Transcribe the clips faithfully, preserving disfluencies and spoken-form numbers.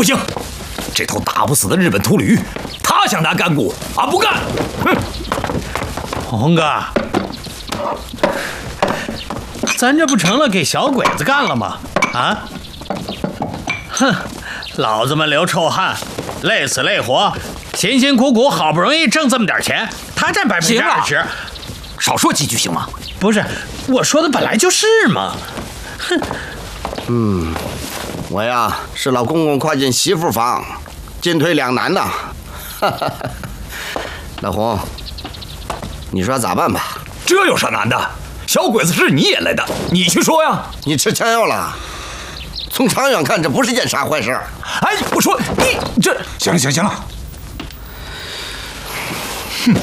不行，这头打不死的日本秃驴，他想拿干股，俺不干。哼！ 红哥，咱这不成了给小鬼子干了吗？啊！哼，老子们流臭汗，累死累活，辛辛苦苦好不容易挣这么点钱，他占百分之二十。 少说几句行吗？ 不是，我说的本来就是嘛。哼。 嗯，我呀是老公公跨进媳妇房，进退两难呐。哈哈，老洪，你说咋办吧？ 这有啥难的？小鬼子是你引来的，你去说呀。 你吃枪药了？从长远看，这不是件啥坏事。 哎，我说你这…… 行了行了行了，哼！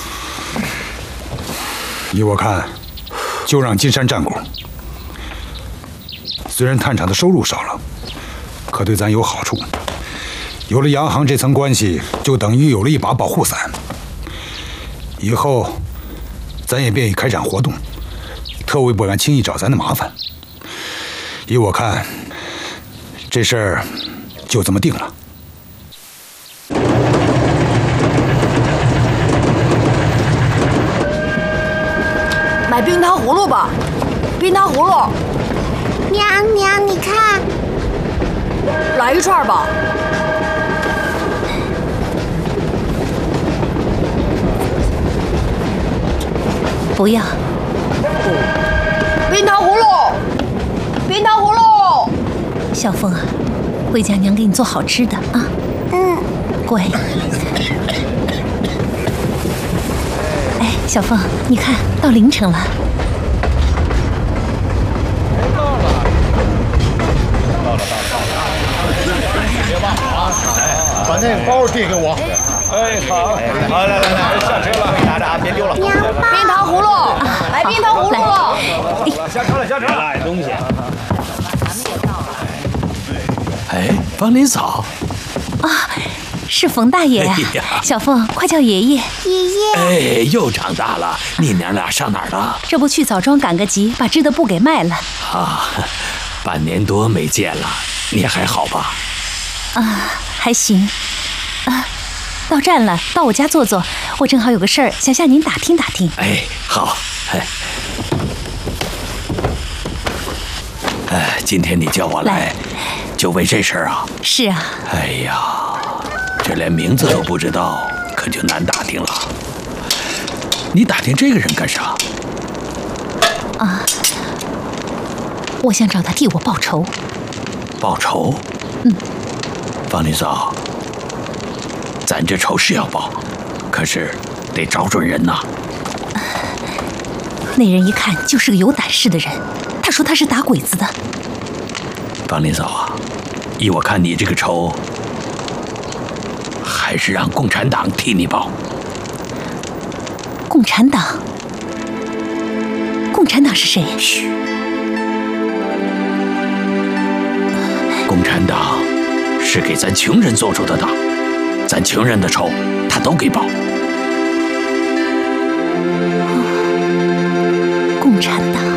依我看，就让金山占股。虽然探厂的收入少了，可对咱有好处。有了洋行这层关系，就等于有了一把保护伞。以后，咱也便于开展活动，特务不敢轻易找咱的麻烦。依我看，这事儿就这么定了。 买冰糖葫芦吧，冰糖葫芦。 娘娘，你看， 来一串吧。 不要。 冰糖葫芦，冰糖葫芦。 小凤啊，回家娘给你做好吃的啊。 嗯， 乖。哎，小凤，你看到凌晨了。 把那包递给我。 哎，好，好，来来来，下车了，拿着啊，别丢了。 冰糖葫芦，来冰糖葫芦。 下车了，下车了，赖东西。 哎，芳林嫂。 啊，是冯大爷呀！ 哎、 小凤，快叫爷爷。 爷爷。 哎，又长大了，你娘俩上哪儿了？ 这不去枣庄赶个集，把织的布给卖了。 啊，半年多没见了，你还好吧？ 啊，还行。啊，到站了，到我家坐坐。我正好有个事儿想向您打听打听。 哎，好。哎，哎，今天你叫我来，来就为这事儿啊？ 是啊。 哎呀，这连名字都不知道，可就难打听了。你打听这个人干啥？ 啊，我想找他替我报仇。 报仇？ 嗯。 芳林嫂，咱这仇是要报，可是得找准人呐。 呃、那人一看就是个有胆识的人，他说他是打鬼子的。 芳林嫂啊，依我看，你这个仇还是让共产党替你报。 共产党？共产党是谁？ 嘘，共产党是给咱穷人做出的党，咱穷人的仇他都给报。 共产党。